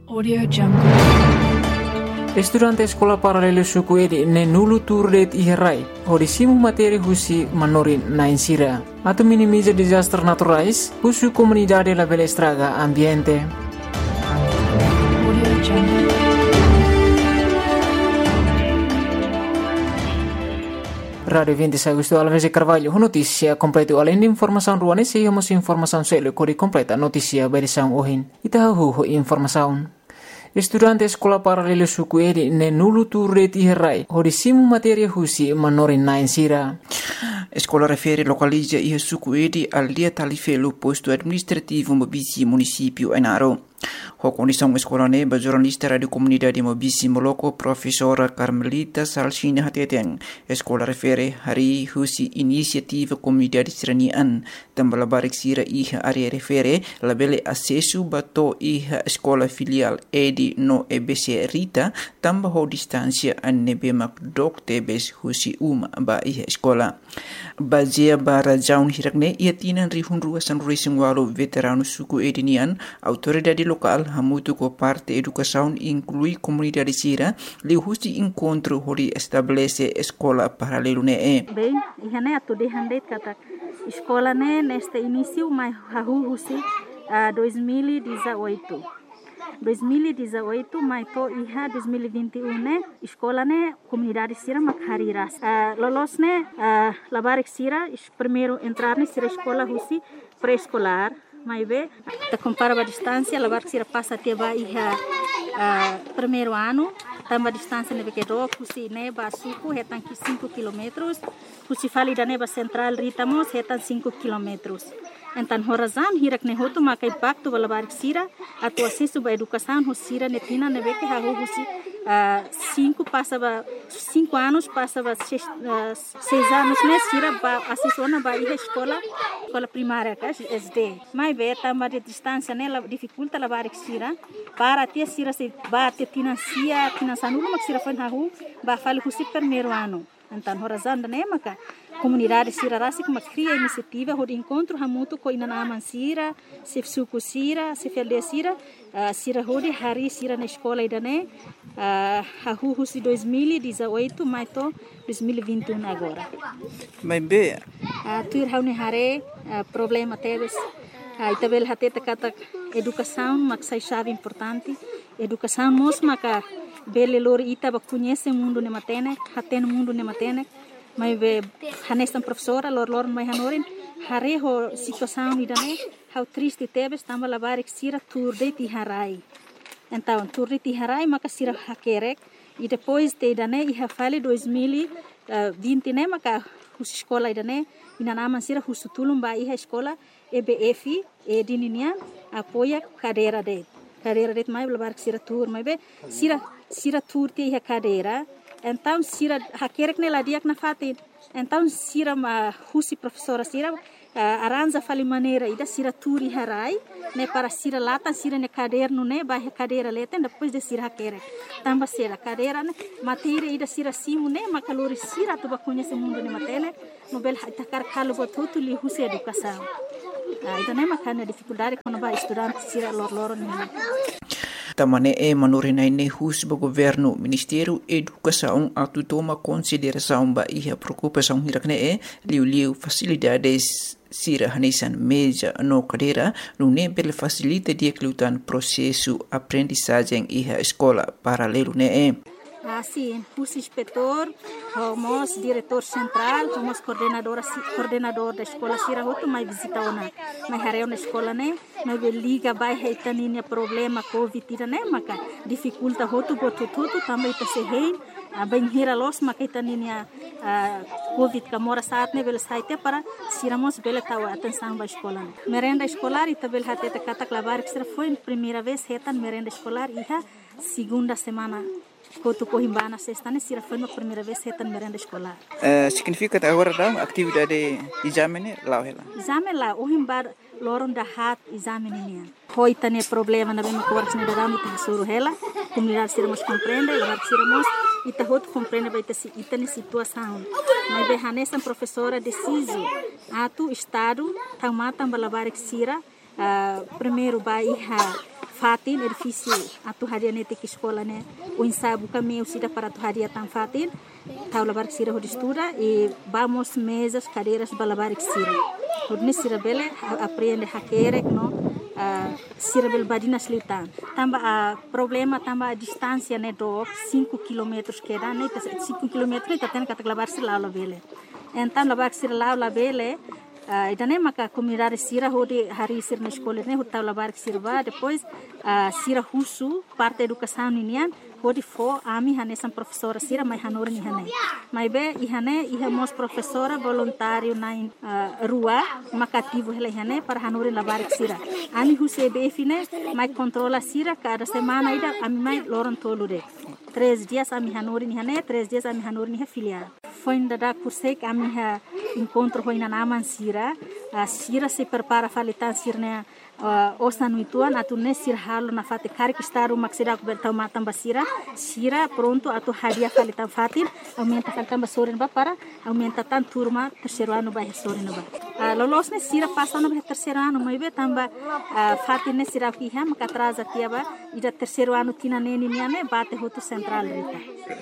Audio Jungle. Estudante Escola Paralelo Suku Edi ne nulu turdet iherai. Hodisimu materi husi manorin na insira. Atau minimiza disaster naturais, husu comunidade la bela estraga ambiente. Audio Jungle. Radio 26 Agosto Alves Carvalho, notícia completa além de informação ruane, se temos informação selo kori completa notícia berisang ohin. Itahu informação. Estudante Escola Paralelo Suku Edi ne nulu turret iherai. Hodisimu materia husi manorin na insira. Escola refere localiza ia Suku Edi al dia talifelo posto administrativo Mobisi município Enaro. A condição escola neba jornalista radio comunidade Mobisi Moloko professora Carmelita Salsina Hateteng. Escola refere hari husi inisiativa comunidade seranian tambah labarik sira iha area refere labele acesso bato iha escola filial Edi no EBC Rita tambah ho distância anebe makdok tebes husi ba iha escola. Bazia bara jaun hirakne ia tinan rihun ruasan racing walo veterano Suku Edinian autoridade local hamutu ko parte educação inclui comunidade sira liu husi encontro hori estabelece escola paralelo ne bem ihane atu de handeit kata escola ne neste início mai hahu husi 2018 mai to iha 2021 ne escola ne comunidade sira makhariras lolos ne labarik sira primeiro entrar ne sira escola husi pré-escolar mai be ta compara a distância lavar que se passa até vai primeiro ano tamba distância nebe que do kusi neba suku hetan 5 km kusi fali da neba central ritamos hetan 5 km então horazan hirak ne hotu makai pacto lavar que sira atu acesso ba educação hosira netina nebe que ha husi 5 anos passava 6 anos né sira ba assessora ba escola primária que SD mai be tamba de distância né la dificulta la barik sira para ter sira se ba te financia nulo mak sira fan hahu ba fali husi primeiro ano então horazan né maka comunidade sira rasi como cria iniciativa de encontro hamutu ko ina naman sira se suku sira se felde sira sira hodi hari sira na escola idane hahu husi 2018 mais to 2021 agora mas be tuir haune hare problema teves itabel hatete kata educação maksai chave importante educação mos maka bele lor ita ba conhece mundo ne matene haten mundo ne matene mai be hanestan professora lor mai hanorin hare ho situação idane how triste teves tamba labarik sira turde ti harai então turde ti harai maka sira hakerek e depois te idane iha fale 2020 ne maka hus escola idane ina naman sira husutulum ba iha escola EBF e dininian apoia cadeira de mai labarik sira tur mai be sira tur ti iha cadeira então sira hakerek ne ladiak na fatin então sira ma husi professora sira aranja fali maneira ida sira turi harai ne para sira lata sira ne caderno ne ba cadeira leten depois de sira hakerek tamba sira cadeira ne matéria ida sira simu ne makalori sira tu ba conhece mundo ne matene no bel takar kalu botutu li husi educação ida ne makana dificuldade quando ba estudante sira lor ne tamane manurina ne hus bo governo ministério educação atu toma consideração ba iha preocupação hirakne liu facilidades sira hanesan meja no cadeira no ne bel facilita dia klutan processo aprendizagem iha escola paralelo ne Sim, os inspetor, os diretor central, os coordenador da escola sira hotu mai visita ona, mai hareu na escola né, mai liga vai reitaninha problema covid né, maka dificulta hotu botu tudo também tá se rein, bem hira los maka itaninha covid kamora saat né bel saite para siramos bel tawa atenção ba escola. Merenda escolar ita bel hatete kata klabar que foi primeira vez retan merenda escolar iha segunda semana Kotu Cohimbana sexta ne sira foi a primeira vez retan merenda escolar. Significa agora da atividade exame lá ela. Exame lá o himbar loron da hat exame ne. Hoi tane problema na bem course ne da ramu ta suru hela. Comunidade sira mos compreende, lá sira mos ita hot compreende vai ter ita ne situação. Mas be hanesan professora deciso atu estado tamata balabar sira primeiro vai fatin é difícil atu hadia nete que escola né o ensaio caminho sida para atu hadia tan fatin tau labar que sira hodi estuda e vamos mesas cadeiras balabar que sira hodi sira bele aprende hakere no sira bel badina slitan tamba a problema tamba a distância né do 5 km que dá né 5 km tá tendo que labar sira lá bele então labar sira lá bele idane maka comunidade sira hodi hari sir na escola né hota labar que sirva depois sira husu parte educação ninian hodi fo ami hane sam professora sira mai hanor ni hane mai be ihane ihamos professora voluntário na rua makativo hele hane para hanor labar que sira ami huse be fine mai controla sira cada semana ida ami mai loron tolude 3 dias ami hanor ni hane 3 dias ami hanor ni filial foi ainda da curso que ami encontro foi na naman sira sira se prepara falitan sirne osa nuituan atu ne sir halo na fate kari que está uma que será coberta uma tamba sira pronto atu hadia falitan fatin aumenta falitan basorin ba para aumenta tan turma terceiro ano ba sorin ba lolos ne sira passa no terceiro ano mai be tamba fatin ne sira ki ha maka atrasa tiaba ida terceiro ano tina neni niame bate hotu central rita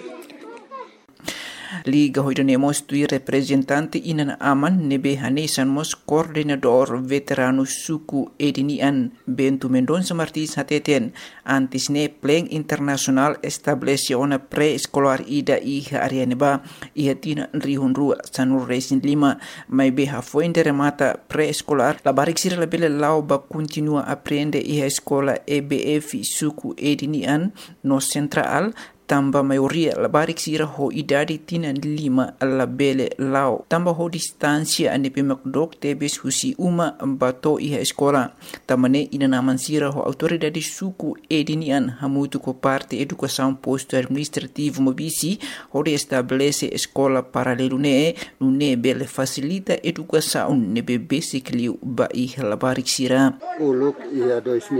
Liga hoidanemos tui representante inan aman nebe hanesan mos coordenador veterano suku edinian Bento Mendonça Martins hateten antis ne pleng internasional estableciona pre-escolar ida iha arianeba iha tina rihun rua sanur resin 5 mai beha foinde remata pre-escolar la barik sira la bele lau ba continua aprende iha escola EBF suku edinian no central tamba maioria la barik sira ho idadi tina 5 la bele lao tamba ho distancia ane pemak dok tebes husi uma bato iha escola tamane ina naman sira ho autoridade suku edinian hamutu ko parte educação posto administrativo mobisi ho de estabelece escola paralelo ne bele facilita educação ne basic liu ba iha la barik sira uluk ia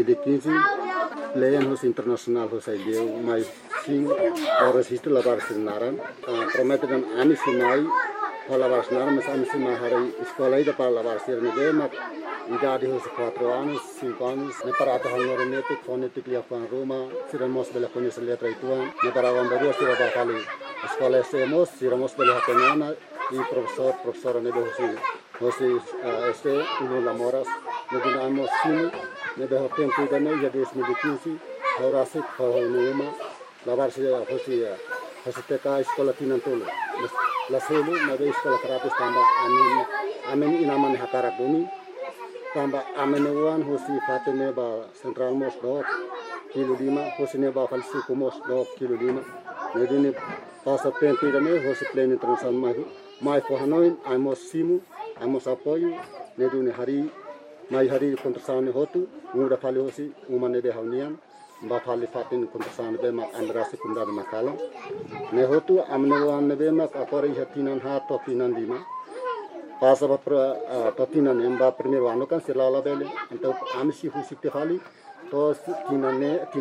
2015 Leyan internasional hosai dia mai sing orang situ labar senaran promete dan ani sinai labar senaran mas ani sinai hari sekolah itu para labar senaran dia mak idade hos 4 anos 5 anos ne para atau hanorenetik fonetik liapan Roma siran mos bela konis letra itu ne para wan baru sira bakali sekolah semos siran mos bela hatenana i profesor ne hosi este uno lamoras ne dinamos sini ne beho tempo idane ya 2015 horasi khawunuma labar se hosi teka sekolah tinantolo la selu na be sekolah terapis tamba amen inaman hakara bumi tamba amen wan hosi fatene ba central mos do kilo 5 hosi ne ba falsi kumos do kilo 5 ne dini pasa tempo idane hosi plane internasional mai for hanoin amos simu amos apoio ne duni hari mai hari kontrasane hotu muda fali hosi umane be haunian ba fali fatin kontrasane be mak andrasi kunda be makala ne hotu amne wan be mak akore hatinan ha to tinan lima pasa ba totinan emba primeiro ano kan silala bele então amsi husi te fali to tinan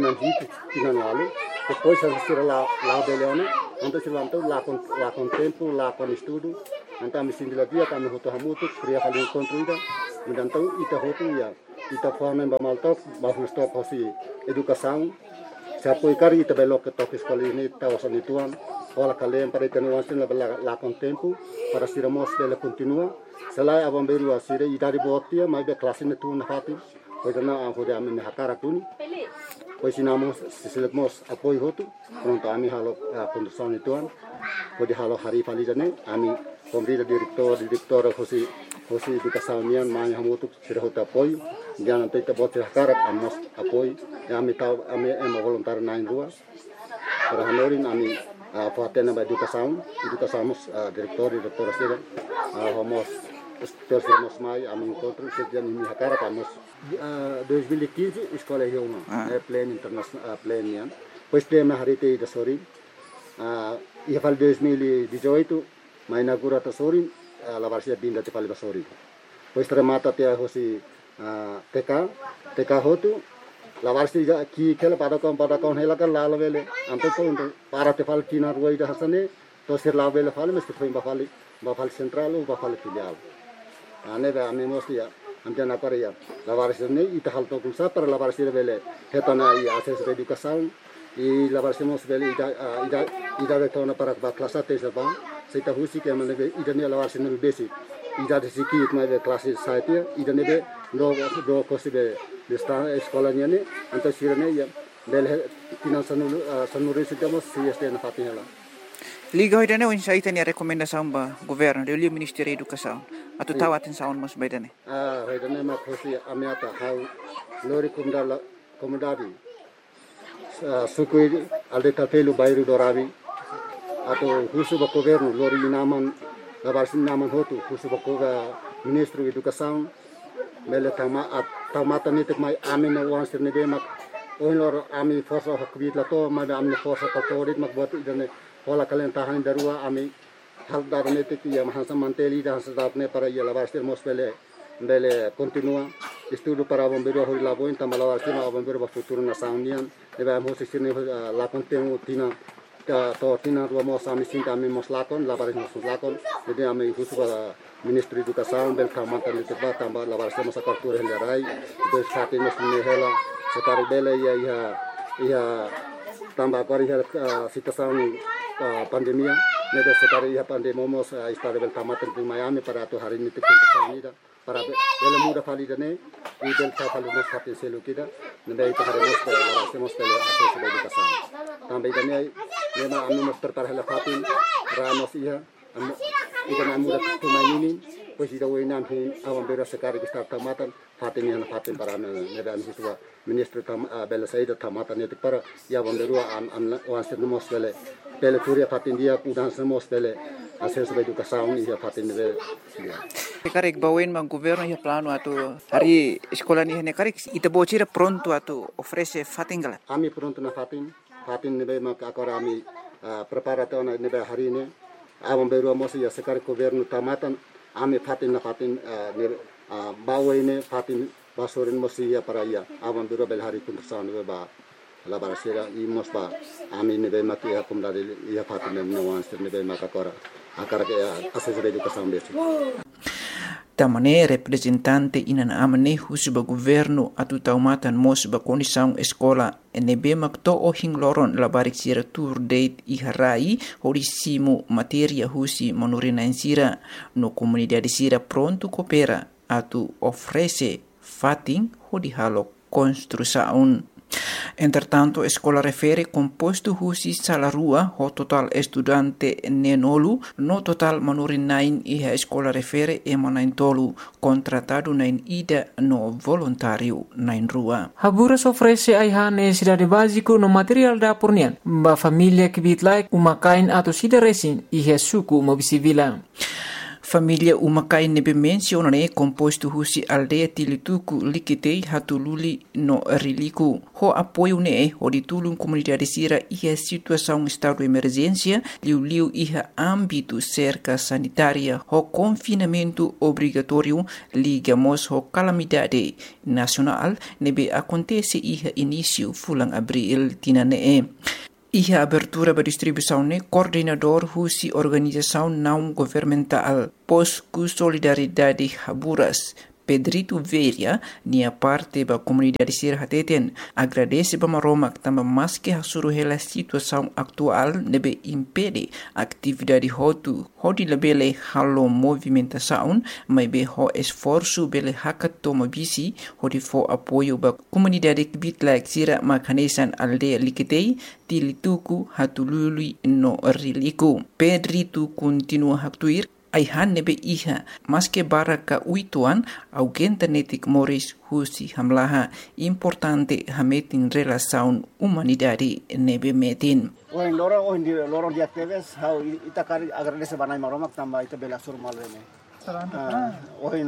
lalu depois a sirala la bele ona então silanto la con tempo la con estudo então me sindila dia kami hotu hamutu kriya fali encontro Então, ita hotu ya, ita forma ba maltok, bahus stop hosi educação. Se apoio cari ita belok ke tok escola ini tawasan ituan. Ola kalian para ita nuansin la con tempo para siramos dela continua. Selai abang beru asire ita di botia mai be klasin itu na hati. Pois na hode amin hakara tuni. Pois sinamos sisilemos apoio hotu. Pronto ami halo condução ituan. Pode halo hari fali jane ami pemerintah direktor hosi educação nian mai hamutu sirhota apoio. Jangan nanti kita buat karak amos apoio. Ami tahu ami voluntar nain rua. Para hanorin ami fatena ba educação direktor sira homos terus mai ami encontro sejak ini karak amos 2015 escola Hioma plane internasional plane nian. Pois plane hari te da sori ia fal 2018 mai inaugura ta sori la varsia binda te fal basori. Pois remata te hosi TK hotu la varsia ki kela pada kon hela kan la vele ampe ko para te fal tina ruai da hasane to sir la vele fal mesti foi ba fal central ba fal filial ane ba ame mostia Andian akar ya lawaris ini ita hal to kumsa para lawaris bele hetana I akses educação I lawaris mos bele ida de tona para kelas 1 serba seita husi ke mane ida ne lawaris ne basic ida de siki mai de kelas 1 ida ne be do kosibe de sta eskolanya ne anta sirane ya bele tinan sanuri sidamos si este na fatinela Liga hoy dane unsa itani rekomendasyon ba gobyerno dili Ministerio Educação atau tawatin saon mas baydane hoy dane ma khosi amiata how lori komdadi sukui alde tapelu bayru dorabi atau husu ba gobyerno lori naman labarsin naman hotu husu ba Ministro Educação mele tamata nitik mai amin wan sirne be mak lor ami forsa hakbit lato ma amne forsa katorit mak buat idane Hola kalian tahan darua ami hal darne tiki ya mahansa manteli dan sedapne para ya labarstir mosbele bele continua estudo para bombeiro hori laboin tamalawarti ma bombeiro ba futuro na saunian eba mosi sirne la contenu tina to tina rua mos ami sinta ami mos lakon labaris mos lakon jadi ami husu ba Ministro Educação bel kamanta litba tamba labarstir mos akartur helrai itu sate mos ne hela sekari bele ya tambah kari situação pandemia neda sekali ya pandemomos istare bel tamatan di Miami para tu hari ini tikun ida para bel muda fali dane bel fali nos hati selu kita neda itu hari nos pele akses educação tambah dane nema anu nos terparah la fatin ramos iya ida muda tu ini pues ida wenan hin awam bera sekali kita tamatan fatin yang fatin para neda anu tua Ministro bela saida tamatan itu para ya bomberu wansir nos pele kuria fatin dia udan semos pele akses educação ia fatin de karek bawen mang governo ya plano atau hari sekolah ni hene karek ita bocira pronto atau ofrece fatin gala ami pronto na fatin nebe mak akora ami preparato na nebe hari ini awam beru mos ya sekar governo tamatan ami fatin na fatin bawen fatin basorin mosia para ya awam beru bel hari kuntersan ba la barasera imos ba ami nebe maki akum dari ya fatin ne wansir nebe makakora akara ke akses educação besi tamane representante inana amane husuba governo atu taumatan mos ba condição escola nebe makto ohing loron la barik sira tour date iharai horisimu materia husi monorina insira no comunidade sira pronto coopera atu ofrece fatin hodi halo construção. Entretanto, a escola refere composto husi salarua ho total estudante nenolu no total manurin nain e a escola refere emanain tolu contratado nain ida no voluntário nain rua. Haburas ofrece aiha necessidade básico no material da pornian ba família que bitlai umakain atau sida resin e suku mobisivila. Família umakai nebe mencionane composto husi aldeia tilituku likitei hatululi no riliku. Ho apoio ne ho ditulung comunidade sira iha situação estado de emergência liu iha âmbito cerca sanitária ho confinamento obrigatório ligamos ho calamidade nacional nebe acontece iha início fulang abril tinane. Iha abertura ba distribuição ne coordenador husi organização não governamental Posku Solidariedade Haburas Pedrito Veria nia parte ba comunidade sir hateten agradece ba maromak tamba maske hasuru hela situação atual nebe impede atividade hotu hodi lebele halo movimentação mai be ho esforço bele hakatoma bisi hodi fo apoio ba comunidade bitlak sira makanesan aldeia likitei tilituku hatulului no riliku Pedrito continua haktuir aihan nebe iha maske baraka uituan augenta netik moris husi hamlaha importante hametin relação humanidade nebe metin. Oin loro dia teves how itakari agradece banai maromak tamba ita bela sur malene. Oin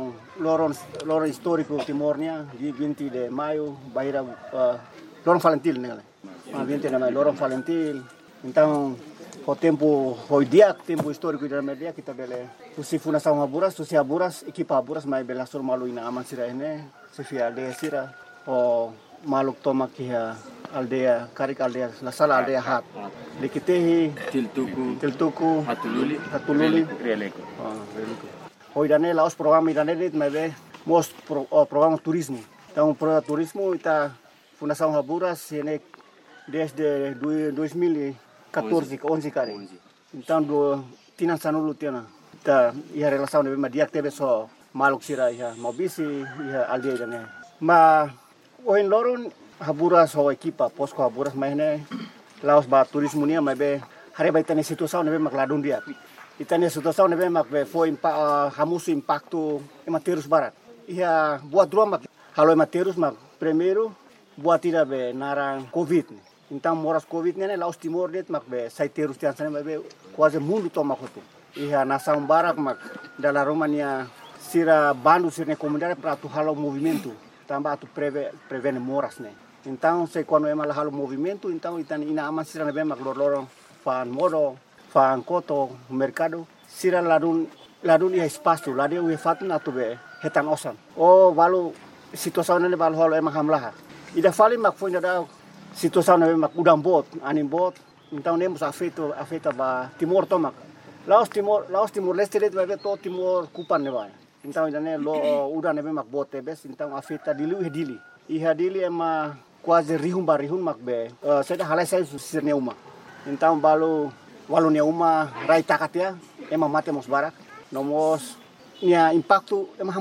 loro histórico Timornia di 20 de maio baira loro Valentil nele. 20 de maio loro Valentil. Então o tempo histórico da media kita bele susi funação aburas susi aburas equipa aburas mai bela sur malu ina aman sira ene sufi aldeia sira o maluk toma kia aldeia karik aldeia la sala aldeia hat likitehi tiltuku hatululi releko hoidane laos program idane dit mai be programa turismo. Então, programa turismo ita Fundação Haburas ini desde 2014 ke 11 kali. Então, tinan sanulu tiana. Ita ia relação de dia teve só maluk sira ia mobisi ia aldeia dane. Ma oin loron Haburas ho equipa posko Haburas mahne laos ba turismo nia mabe hari ba itane situação nebe makladun dia. Itane situação nebe makbe foi hamusu impacto ematerus barat. Ia buat dua mak halo ematerus mak primeiro buat tidak be narang covid. Então moras covid nene laos timor det makbe saiterus tian sana mabe quase mundo toma kotu. Ia nação barak mak dalam Romania sira bandu sirne comunidade para tu halo movimento. Tambah tu prevene moras ne. Então, se quando é mal halo movimento, então itan ina aman sira nebe mak lorong fan modo, fan koto, mercado, sira ladun ia espaço, ladun ia fatun atu be hetan osan. Oh, valu situação nele valu halo emang hamlaha. Ida fali mak foi da situação nebe mak udang bot, anim bot, então nemos afeta ba Timor tomak. Laos Timor Leste det vai to Timor kupan ne vai. Então ida ne lo udang nebe mak bot tebes, então afeta dili. Iha dili ema quase rihun makbe. Saya halai saya sirne uma. Então walu ne uma rai takatia ema mate mos barak. Nomos nia impacto ema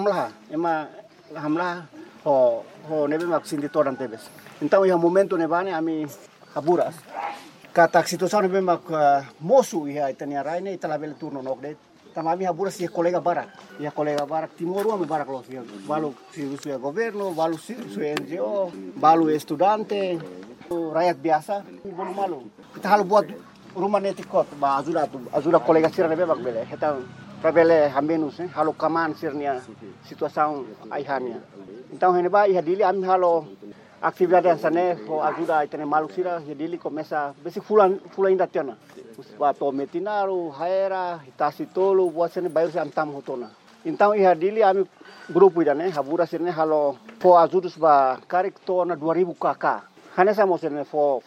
hamlah ho nebe mak sindi toran tebes. Então iha momento nebane ami Haburas. Kata situação nebe mak mosu iha itania rai ne italabel turno nokdet. Tamami Haburas ia kolega barak Timor me barak los balu si governo, balu si NGO, balu estudante, rakyat biasa, bolu malu. Kita halu buat rumah netikot, ba ajuda kolega sira nebe bak bele. Kita prabele hamenus halu kaman sirnia situação aihania. Então hene ba ia dili ami halu atividade sane ho ajuda itene malu sira ia dili começa besi fulan ainda tiana. Bato metinaru, haera, itasi tolu, buat sini bayar si antam hotona. Então iha dili ami grupo idane Haburas sini halo fo azudus ba karik tona 2000 kk. Hane samo sini fo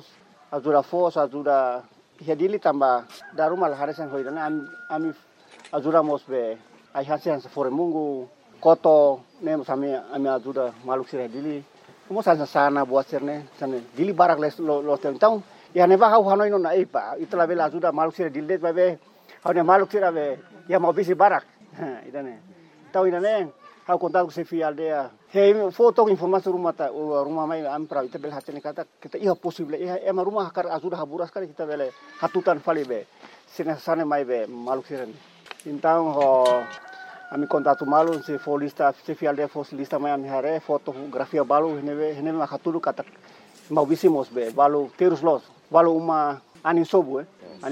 ajuda iha dili tamba darumal haresan hoidane ami ajuda mos be ai hasen fore mungu koto nem sami ami ajuda maluk sira dili. Mo sana buat sini sana dili barak lo então ya neva hau hanoi no na ipa itla bela ajuda maluk sira dildet babe hau ne maluk sira be ya mau bisi barak idane tau idane hau kontak se fi aldea he foto informasi rumah mai am pra ita bel hatene kata kita iha possible iha ema rumah kar ajuda Haburas kali kita bele hatutan fali be sina sana mai be maluk sira então ho ami kontatu malu se folista se fi aldea fosilista mai am hare fotografia balu hene ma hatulu kata mau bisi mos be balu terus los balu uma anin sobu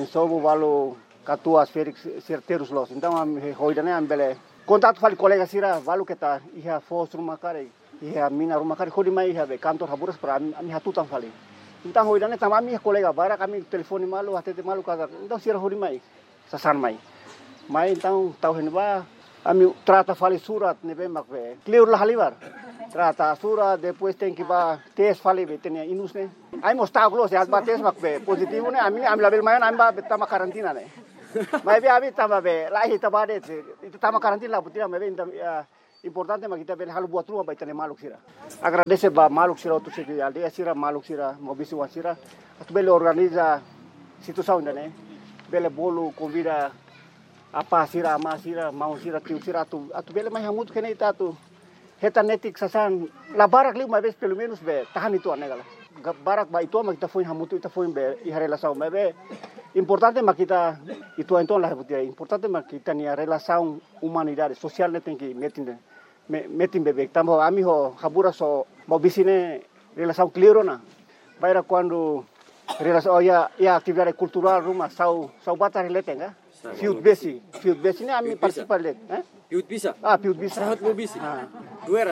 balu katua Felix terus los então am hoidane am bele contato fali colega sira balu kita iha fos rumah kare iha mina rumah kare khodi mai iha be kantor Haburas pra ami hatutan fali então hoidane tamami colega bara kami telefoni malu hatete malu kata então sira hodi mai sasan mai então tau henba ami trata fali surat nebe makbe clear la halibar trata surat depois tem que ba test fali betenia inus ne ai mostar close as bates makbe positivo ne ami label mayan ami ba betama karantina ne mai be abi tama be lahi tabade itu tama karantina la putina me importante mak kita bel halu buat rumah betenia maluk sira agradece ba maluk sira tu segi aldea sira maluk sira mobisi wasira atu bele organiza situação ne bele bolu convida apa sira ama sira mau sira tiu sira atu bele mai hamut kene itatu heta netik sasan la barak li mai bes pelo menos be tahan itu anegala barak ba itu ma kita foi hamutu ita foi be i relação mai be importante ma kita itu então la reputia importante ma kita ni relação humanidade social ne tem que metin bebe tambo ami ho Haburas so mau bisine relação clear na baira quando relação ya atividade cultural rumah sau batar relate nga Fiut besi ni ami participar let, Fiut bisa. Fiut bisa. Sahat mo bisi. Duera.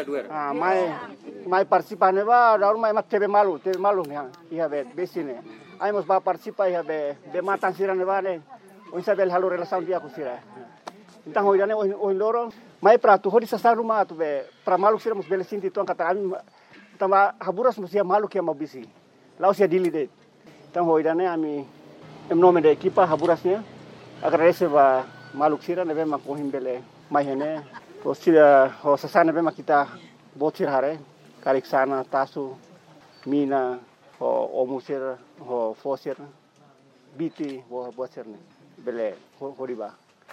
Mai participar ne ba, daru mai mak tebe malu ne, iha be besi ne. Ai mos ba participar iha be matan sira ne ba ne. O isabel halu relação dia ku sira. Então hoidane o loro, mai prato hodi sa rumah tu be pra malu sira mos bele sinti tuan kata ami tamba Haburas mos ia malu kia mau bisi. Laos ia dili det. Então hoidane ami em nome da equipa Haburasnya agradece ba maluk sira nebe makohim bele mai hene sira ho sasana bema kita botir hare karik sana tasu mina ho omusir ho fosir biti ho botir ne bele ho riba.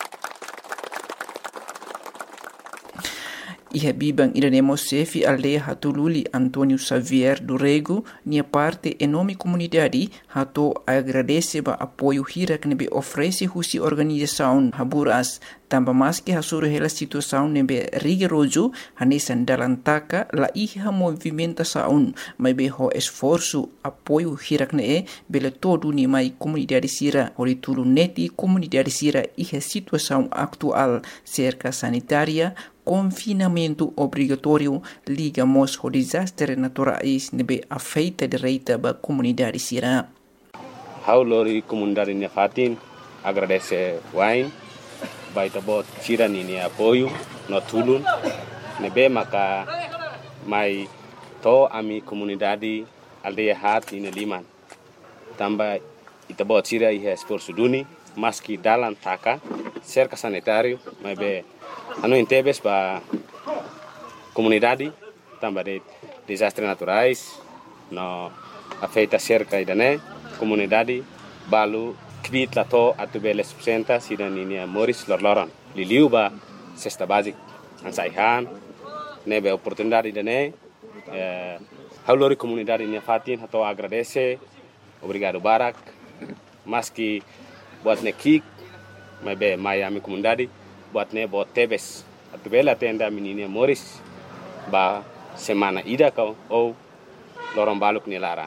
Iha bibang iranemo sefi aldeia hatululi Antônio Xavier do Rego, nia parte enorme comunidade hato agradece ba apoio hirak nebe oferece husi organização Haburas, tamba mais que hasuru hela situação nebe rigoroso hanesan dalantaka la iha movimentação, mas be ho esforço apoio hirak ne bele todo ni mai comunidade sira oritulu neti comunidade sira iha situação atual cerca sanitária confinamento obrigatório ligamos ao desastre naturais nebe afeita direita ba comunidade sira. Haulori comunidade Nefatin agradece wain baita bot sira ni apoio no tulun nebe maka mai to ami comunidade aldeia hat in Liman tamba ita bot sira iha esforço duni maski dalan taka cerca sanitário mas anu intebes ba comunidade tamba de desastres naturais no afeita cerca idane comunidade balu kvit lato atubele subsenta sidaninia Moris Lorloron liliu ba cesta basic ansaihan nebe oportunidade idane haulori comunidade Nefatin hato agradece obrigado barak maski buat nekik mabe Miami comunidade buat ne bot tebes atubela tenda menina Moris ba semana ida kau ou lorong baluk ni lara.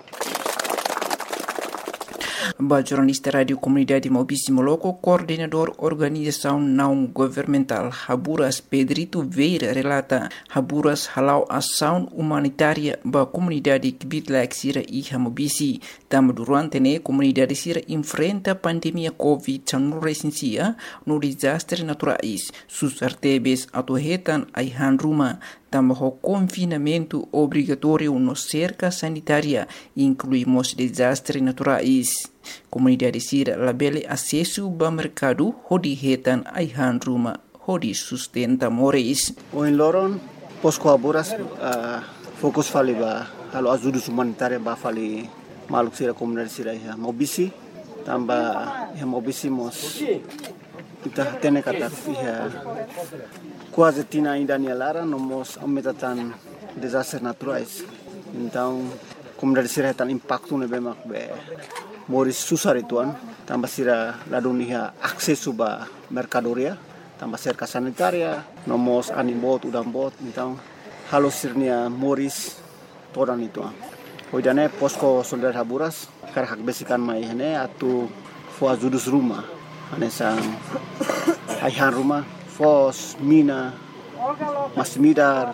Ba jornalista Radio Comunidade Maubici Moloco, coordenador organização não governamental Haburas Pedrito Veira relata Haburas halau ação humanitária ba comunidade Kibitlaik Sira e Maubici. Tam durante ne comunidade Sira enfrenta pandemia Covid-19 no desastre naturais. Sus artebes atuhetan aihan ruma. Também confinamento obrigatório no cerca sanitária, incluímos desastres naturais. Comunidade Sira labele acesso ao mercado, hodi hetan aihan ruma, hodi sustenta moris. O em Loron, posko Haburas, fokus fali ba, halo ajuda humanitária ba fali maluk Sira comunidade Sira ya Maubici, tamba ya Maubici mos kita tene kata ya quase tina ainda ni lara nomos aumentatan desastres naturais. Então comunidade Sira tan impacto ne bemak be moris susar ituan tamba Sira ladunia aksesu ba mercadoria tamba cerca sanitaria nomos animbot udambot então halo sirnia moris todan ituan hoidane posko soldar Haburas karhak besikan mai hene atu fo ajudus rumah anesang aihan rumah fos, mina, masmidar,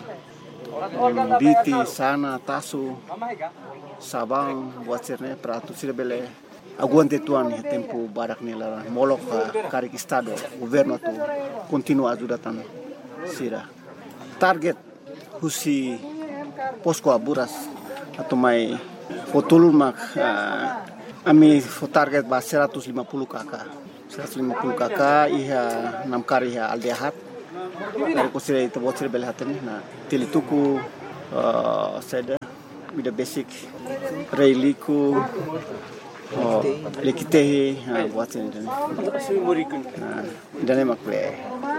biti, sana, tasu, sabang, buat sirne, peratu sira bele. Aguante tuan ya tempo barak nila molok karik estado, governo tu continua ajudatan sira. Target husi posko Haburas atau mai fotulun mak ami target ba 150 kakak. 150 kakak iha namkari iha aldehat dari kusira itu buat sira bele hatani na tilituku seda with the basic reiliku lekitehi buat sini dan makle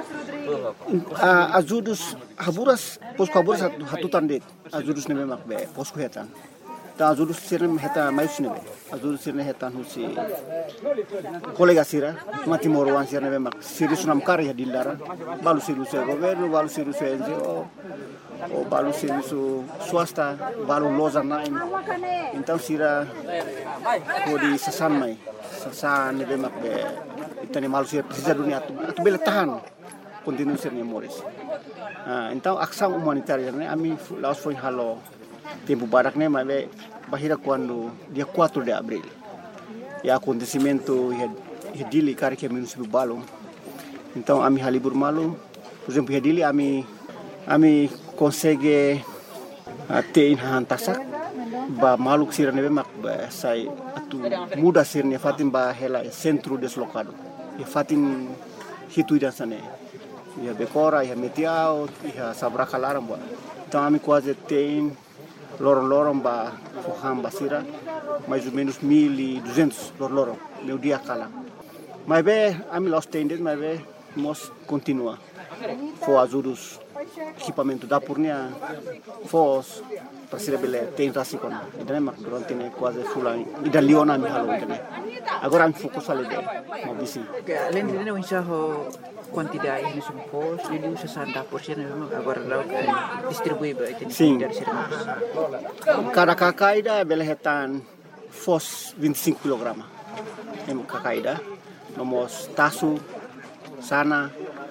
ajudus Haburas posko Haburas hatutan det ajudus neme makbe posko hetan ta ajudus sirne heta mayus nebe ajudus sirne hetan husi kolega sira mati morwan sirne be mak sirus nam kar ya dilara balu sirus governo balu sirus NGO o balu sirus swasta balu loza nain então sira kodi sasan mai sasan be mak be itani malu sir sisa dunia tu bele tahan continue sirne Moris então ação humanitária ne ami laos foi halo tempo barak ne mas bahira quando dia 4 de abril e acontecimento dili kari que município Balong então ami halibur malu por exemplo dili ami consegue ter hantasak ba maluk sira nebe mak ba sai atu muda sirne fatin ba hela centro deslocado e fatin hitu dan sane ia Becora, ia Metiao, ia Sabracalaram, boa. Então a mim quase tem lorong-lorong ba Fuham Basira, mais ou menos 1.200 lorong meu dia cala. Mas bem, a mim los tendes, mas bem, nós continua. For ajudos equipamento da Purnia, fos para ser bele tem rasikon. Então mak durante ne quase fulan. Ida Leona mi halo então. Agora me fokus ali deh, mau bisi. Além de não enxergar quantidade de pos, ele usa 60% memang agora lau distribui baik Sim. dari sini. Cada kakaida bele hetan fos 25 kg. Em kakaida, nomos tasu, sana,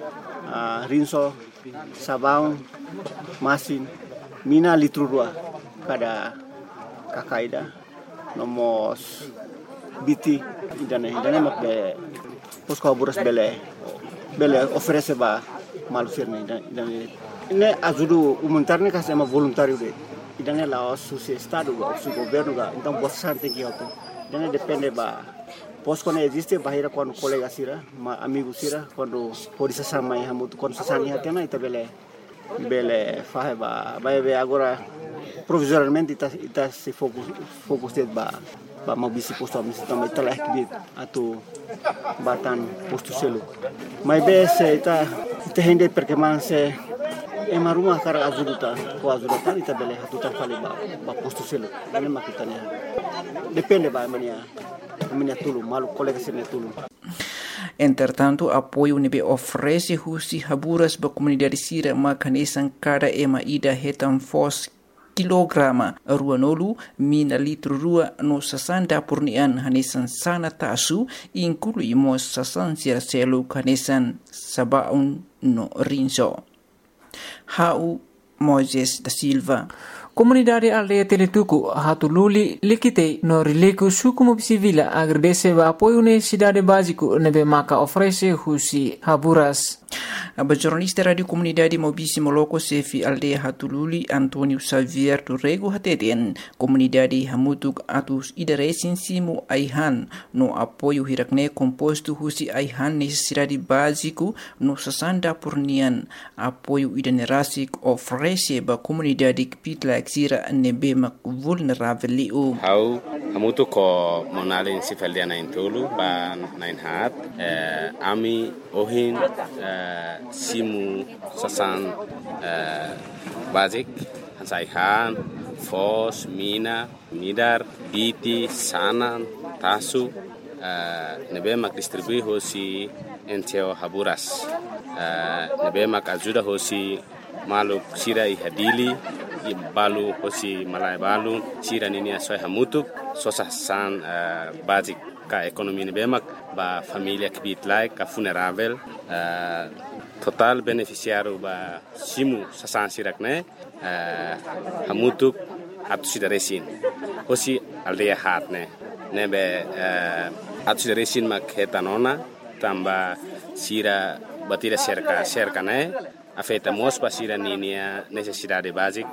rinso, sabão, masin, mina litro dua cada kakaida, nomos biti idane mak be posko buras bele oferece ba malusirne idane ne ajudu humanitarne ka sama voluntário de idane la o estado o su governo ga então bastante que auto idane depende ba posko ne existe bahira quando colega sira ma amigo sira quando pode sama ya mutu quando sasani hatena ita bele fahe ba be agora provisoriamente ita se fokus ba mau bisi posto amisi também telah kibit atau batan posto selo mas be se ita hende perkembangan se ema rumah kara ajuda ita bele hatuta fale ba posto selo ini makitanya depende ba mania tulu malu colega sene tulu. Entretanto, apoio nebe oferece husi haburas ba comunidade sira makanesan cada ema ida hetan fos kilograma ruanolu mina litro rua no 60 purnian hanesan sana tasu inclui mo 60 selo hanesan sabaun no rinso. Hau Moises da Silva. Comunidade aldeia Teletuku hatululi likite no rileku suku civila agradece o apoio na cidade básico nebe maka oferece husi haburas. A jornalista Radio Comunidade Mobisi Moloko Sefi Aldeia Hatululi Antonio Xavier Turrego Hateten Comunidade Hamutuk Atus Idaresin Simu Aihan no apoio hirakne composto husi Aihan necessidade básico no 60% apoio idanerasik oferece ba comunidade kipitla exira nebe mak vulnerável liu. Hau hamutuk ko monalin sifaldiana intulu ba nain hat ami ohin simu sasan basic hansaihan fos mina midar biti sanan tasu nebe mak distribui hosi enteo haburas nebe mak ajuda hosi maluk sira ihadili balu hosi malai balu sira nini asoi hamutuk sosasan basic ka ekonomi nebe mak ba familia kibit like ka funerável total beneficiário ba simu sasan sirakne hamutuk atu sidaresin hosi aldeia hatne nebe atu sidaresin mak hetanona tamba sira batira cerca ne afeta mos pa sira ninia necessidade basic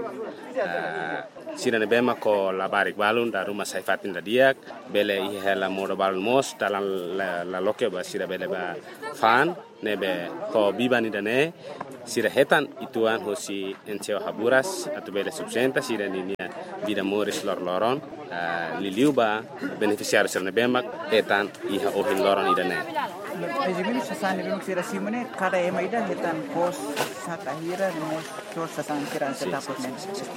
sira nebe mak ko labarik balun da rumah saifatin da diak bele ihela modo balun mos dalam la loke ba sira bele ba fan nebe ko bibani dane sira hetan ituan hosi enteo haburas atau bele subsenta sira ninia vida moris loron liliu ba beneficiário sira nebe mak hetan iha ohin loron idane. Ejimini sasani bimuk sira simone kada ema ida hetan pos sakahira mos so sasan sira setapot men.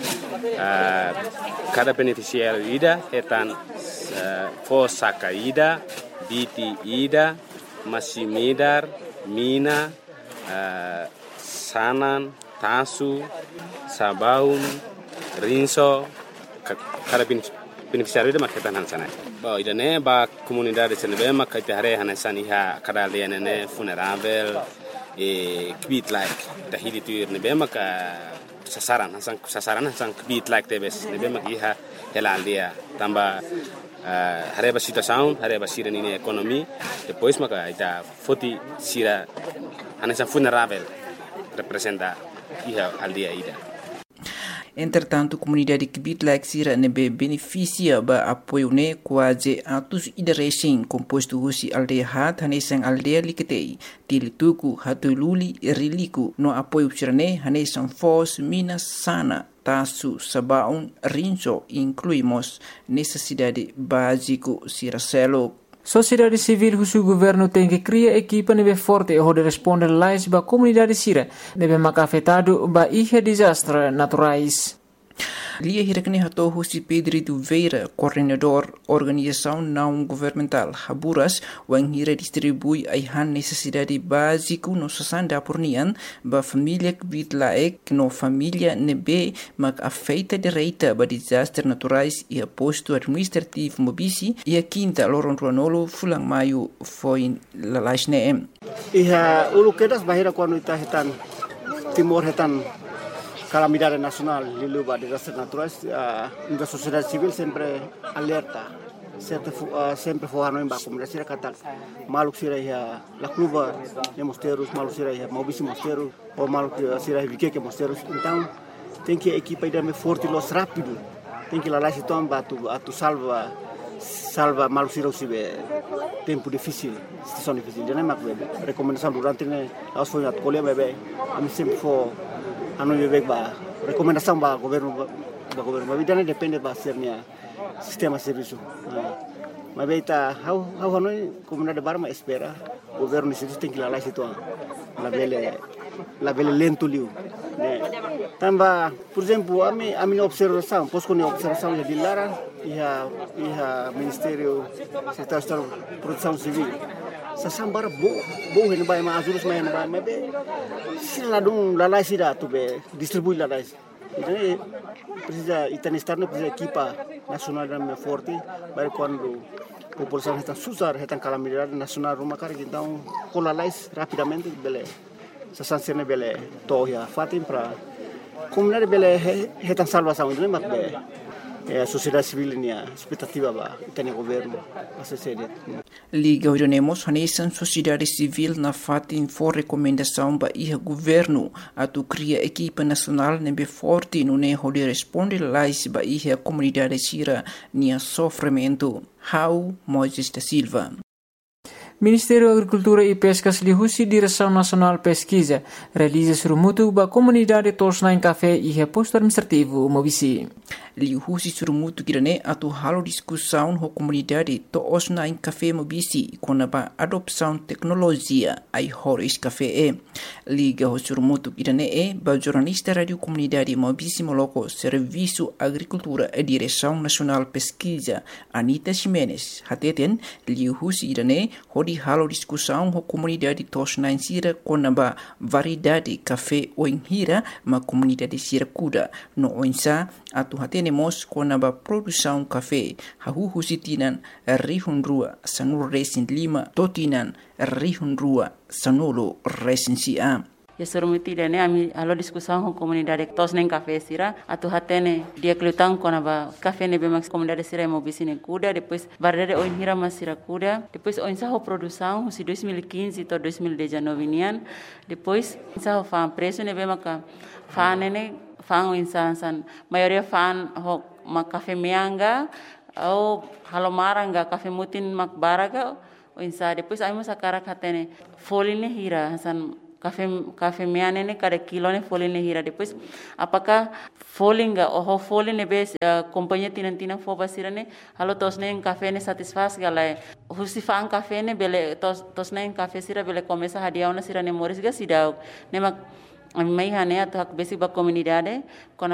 Cada beneficiário ida hetan pos sakaida biti ida masimidar mina sanan tasu sabaun rinso kada beneficiário ida maketan hansana ba idane ba comunidade senebe makite hare hanesan iha kada lianene funerável kbit like tahili tuir nebe maka sasaran hasan kbit like tebes nebe mak iha hela aldia tamba hareba situação hareba sira nini ekonomi depois maka ita foti sira hanesan funerável representa iha aldia ida. Entretanto, a comunidade que Bitlak Sira nebe beneficia ba apoio ne quase atos idarecem composto husi aldeia hat hanesang aldeia liketei tilituku hatululi riliku no apoio sirane hanesang fos minas sana tasu sabaun rinso incluímos necessidade básico Siracelo. Sociedade civil husu governo tem que criar equipa nebe forte e responder lais ba comunidade sira nebe maka afetado ba ihe desastre naturais. Lia hirakne hato husi Pedro Duveira, coordenador organização não governamental Haburas, wang hira distribui aihan necessidade básico no sasanda pornian ba família que bitlaek no família nebe mak afeita direita ba desastre naturais e aposto administrativo mobisi e a quinta loron ruanolo fulang maio foi lalasne. Iha ulu kedas bahira quando ita hetan timor hetan calamidade nacional lilu ba desastres naturais, a sociedade civil sempre alerta, sempre forrando em baixo, mas será que maluco será a cluba de mosteiros, maluco será mobisi mosteiros, ou maluco será vique mosteiros, então tem que a equipa ir forte los rápido, tem que lá se tomba tu salva maluco será o tempo difícil, situação difícil, já não é mais recomendação durante as foi na colher bebê, a mim sempre for anu bebek ba recomendação ba governo mas não depende ba sernya sistema serviço mas beita how anu comunidade barma espera governo isso tem que lá situ la bele lento liu tamba por exemplo a minha observação posso com observação de Lara e ministério secretário de proteção civil sasambara bo hen bay ma azurus main bay ma be sila dum lalai sida tu be distribui lalai então precisa estar no precisa equipa nacional da forte para quando a população está susar está calamidade nacional rumah cara então com lalai rapidamente bele sasansene bele toya fatim para comunidade bele está salvação então mas be a sociedade civil nia expectativa ba tem governo a sociedade Liga Orionemos hanesan sociedade civil na fatin for recomendação ba iha governo atu cria equipa nacional nebe forte no ne holi responde lais ba iha comunidade sira nia sofrimento How Moises da Silva. Ministério da Agricultura e Pescas lihusi Direção Nacional Pesquisa realiza surumutu ba comunidade tosna em café e reposto administrativo mobisi. Lihusi surumutu kirane atu halo discussão ho comunidade tosna em café mobisi com a adopção tecnologia ai horis café liga ho surumutu kirane ba jornalista radio comunidade mobisi moloko serviço agricultura e Direção Nacional Pesquisa Anita Ximenes hateten lihusi kirane hodi halo discussão ho comunidade tosna em sira com a variedade café o hira ma comunidade sira kuda no oinsa atu hatenemos com a produção café hahu sitinan rihunrua sanul resin lima totinan rihunrua sanulo resin sia. Ya surumuti dane ami alo discussão com comunidade tos nem café sira atu hatene dia klutang com a café ne bemax comunidade sira mobisi ne kuda depois barrere oin hira mas sira kuda depois oin sa ho produção si 2015 to 2019 nian depois sa ho fa preço ne bemaka fa ne fan insan maioria fan ho mak café mianga ou halomaranga café mutin mak baraga insa depois ai mas akara katene foline hira san café miane ne cada kilo ne foline hira depois apakah folinga ou foline bes companhia tinantina fo basirane halo tosne café ne satisfaz galai husifan café ne bele tosne café sira bele começa hadiauna sira ne moris ga sidau ne mak mai hane atau basic ba comunidade